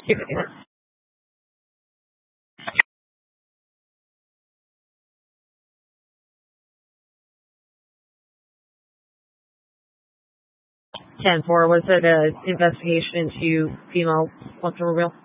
Ten four, was it an investigation into female automobile?